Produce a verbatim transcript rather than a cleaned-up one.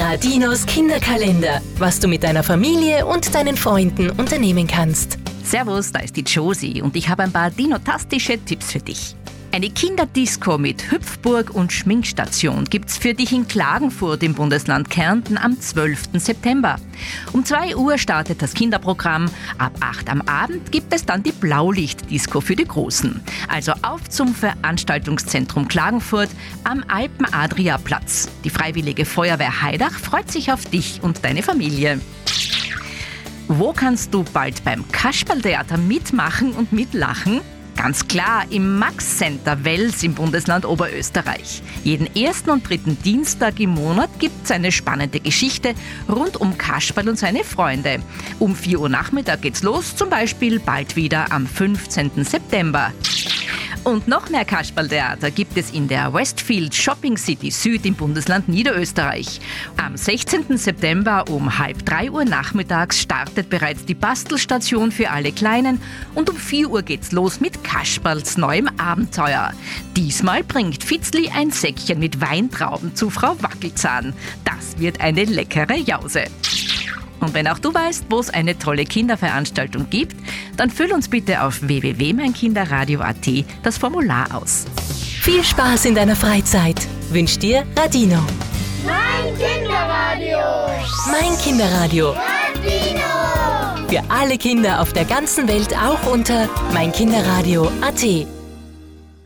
Radinos Kinderkalender, was du mit deiner Familie und deinen Freunden unternehmen kannst. Servus, da ist die Josie und ich habe ein paar dinotastische Tipps für dich. Eine Kinderdisco mit Hüpfburg und Schminkstation gibt's für dich in Klagenfurt im Bundesland Kärnten am zwölften September. Um zwei Uhr startet das Kinderprogramm. Ab acht am Abend gibt es dann die Blaulichtdisco für die Großen. Also auf zum Veranstaltungszentrum Klagenfurt am Alpen-Adria-Platz. Die Freiwillige Feuerwehr Haidach freut sich auf dich und deine Familie. Wo kannst du bald beim Kasperltheater mitmachen und mitlachen? Ganz klar, im Max Center Wels im Bundesland Oberösterreich. Jeden ersten und dritten Dienstag im Monat gibt es eine spannende Geschichte rund um Kasperl und seine Freunde. Um vier Uhr Nachmittag geht's los, zum Beispiel bald wieder am fünfzehnten September. Und noch mehr Kasperltheater gibt es in der Westfield Shopping City Süd im Bundesland Niederösterreich. Am sechzehnten September um halb drei Uhr nachmittags startet bereits die Bastelstation für alle Kleinen und um vier Uhr geht's los mit Kasperls neuem Abenteuer. Diesmal bringt Fitzli ein Säckchen mit Weintrauben zu Frau Wackelzahn. Das wird eine leckere Jause. Und wenn auch du weißt, wo es eine tolle Kinderveranstaltung gibt, dann füll uns bitte auf w w w punkt mein kinderradio punkt a t das Formular aus. Viel Spaß in deiner Freizeit wünscht dir Radino. Mein Kinderradio. Mein Kinderradio. Radino. Für alle Kinder auf der ganzen Welt auch unter mein kinderradio punkt a t.